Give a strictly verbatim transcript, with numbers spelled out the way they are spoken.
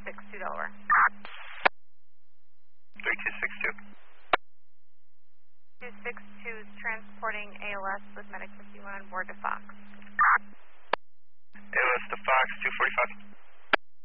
six two Delaware. three two six two. two six two is transporting A L S with Medic fifty-one on board to Fox. A L S to Fox, two forty-five.